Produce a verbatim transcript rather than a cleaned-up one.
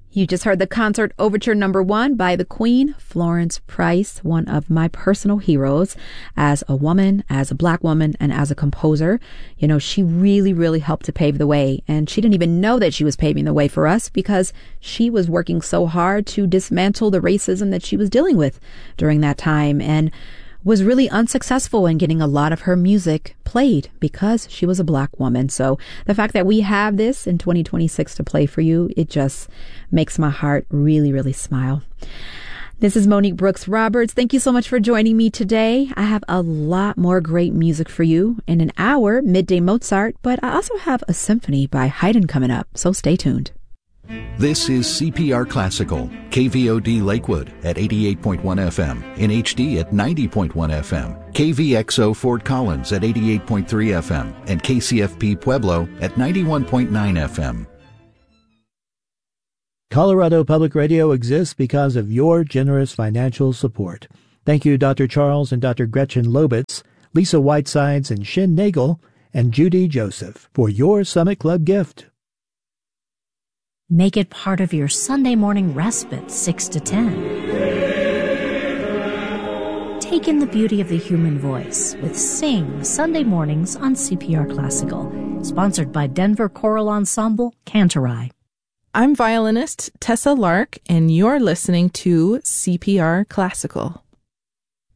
You just heard the Concert Overture number one by the Queen, Florence Price, one of my personal heroes as a woman, as a Black woman, and as a composer. You know, she really, really helped to pave the way. And she didn't even know that she was paving the way for us because she was working so hard to dismantle the racism that she was dealing with during that time, and was really unsuccessful in getting a lot of her music played because she was a Black woman. So the fact that we have this in twenty twenty-six to play for you, it just makes my heart really, really smile. This is Monique Brooks Roberts. Thank you so much for joining me today. I have a lot more great music for you in an hour, Midday Mozart, but I also have a symphony by Haydn coming up, so stay tuned. This is C P R Classical, K V O D Lakewood at eighty-eight point one F M, in H D at ninety point one F M, K V X O Fort Collins at eighty-eight point three F M, and K C F P Pueblo at ninety-one point nine F M. Colorado Public Radio exists because of your generous financial support. Thank you, Doctor Charles and Doctor Gretchen Lobitz, Lisa Whitesides and Shin Nagel, and Judy Joseph for your Summit Club gift. Make it part of your Sunday morning respite, six to ten. Take in the beauty of the human voice with Sing Sunday mornings on C P R Classical, sponsored by Denver Choral Ensemble, Cantorai. I'm violinist Tessa Lark, and you're listening to C P R Classical.